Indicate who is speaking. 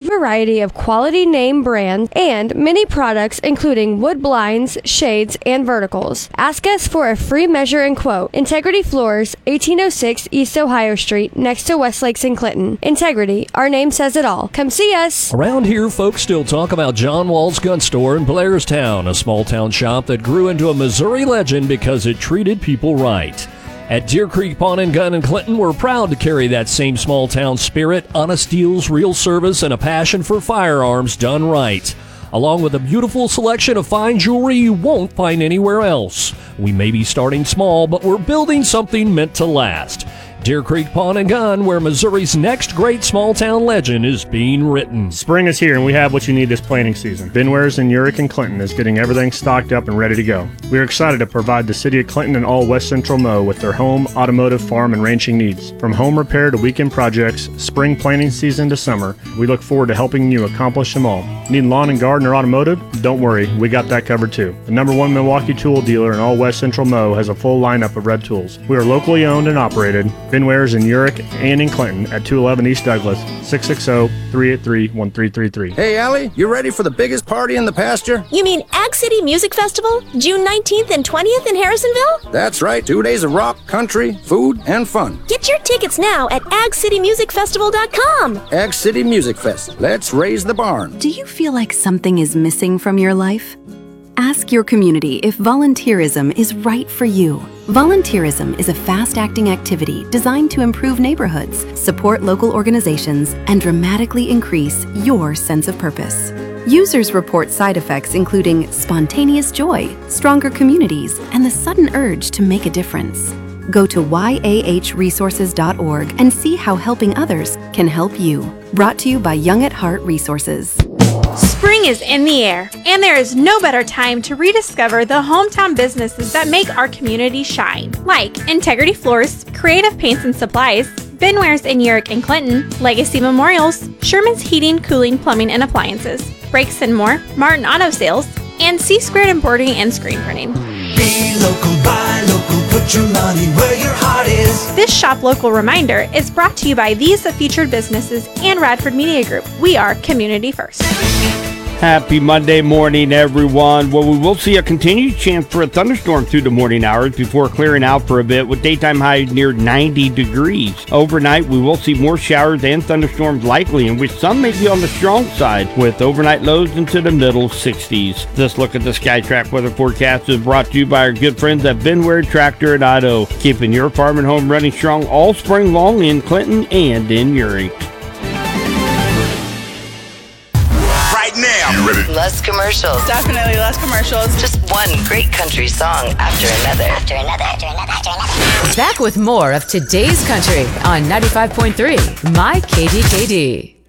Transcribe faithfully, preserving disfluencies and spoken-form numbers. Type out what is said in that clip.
Speaker 1: variety of quality name brands and many products including wood blinds, shades, and verticals. Ask us for a free measure and quote. Integrity Floors, eighteen oh six East Ohio Street, next to Westlakes in Clinton. Integrity, our name says it all. Come see us.
Speaker 2: Around here, folks still talk about John Wall's Gun Store in Blairstown, a small town shop that grew into a Missouri legend because it treated people right. At Deer Creek Pawn and Gun in Clinton, we're proud to carry that same small town spirit, honest deals, real service, and a passion for firearms done right, along with a beautiful selection of fine jewelry you won't find anywhere else. We may be starting small, but we're building something meant to last. Deer Creek Pawn and Gun, where Missouri's next great small-town legend is being written.
Speaker 3: Spring is here, and we have what you need this planting season. Benwares in Urick and Clinton is getting everything stocked up and ready to go. We are excited to provide the city of Clinton and all West Central Mo with their home, automotive, farm, and ranching needs. From home repair to weekend projects, spring planting season to summer, we look forward to helping you accomplish them all. Need lawn and garden or automotive? Don't worry, we got that covered too. The number one Milwaukee tool dealer in all West Central Mo has a full lineup of red tools. We are locally owned and operated. Benwares in Urick and in Clinton at two eleven East Douglas, six six zero, three eight three, one three three three.
Speaker 4: Hey, Allie, you ready for the biggest party in the pasture?
Speaker 5: You mean Ag City Music Festival, June nineteenth and twentieth in Harrisonville?
Speaker 4: That's right, two days of rock, country, food, and fun.
Speaker 5: Get your tickets now at ag city music festival dot com.
Speaker 4: Ag City Music Fest. Let's raise the barn.
Speaker 6: Do you feel like something is missing from your life? Ask your community if volunteerism is right for you. Volunteerism is a fast-acting activity designed to improve neighborhoods, support local organizations, and dramatically increase your sense of purpose. Users report side effects including spontaneous joy, stronger communities, and the sudden urge to make a difference. Go to y a h resources dot org and see how helping others can help you. Brought to you by Young at Heart Resources.
Speaker 7: Spring is in the air, and there is no better time to rediscover the hometown businesses that make our community shine, like Integrity Floors, Creative Paints and Supplies, Benwares in Urick and Clinton, Legacy Memorials, Sherman's Heating, Cooling, Plumbing and Appliances, Brakes and More, Martin Auto Sales, and C Squared Embroidery and Screen Printing.
Speaker 8: Be local, buy local, put your money where your heart is.
Speaker 7: This Shop Local reminder is brought to you by these featured businesses and Radford Media Group. We are community first.
Speaker 9: Happy Monday morning, everyone. Well, we will see a continued chance for a thunderstorm through the morning hours before clearing out for a bit with daytime highs near ninety degrees. Overnight, we will see more showers and thunderstorms likely, in which some may be on the strong side, with overnight lows into the middle sixties. This look at the SkyTrack weather forecast is brought to you by our good friends at Benware Tractor and Auto, keeping your farm and home running strong all spring long in Clinton and in Urick.
Speaker 10: Now. You ready? Less commercials.
Speaker 11: Definitely less commercials.
Speaker 10: Just one great country song after another. After another, after another, after another.
Speaker 12: Back with more of today's country on ninety-five point three, My K D K D.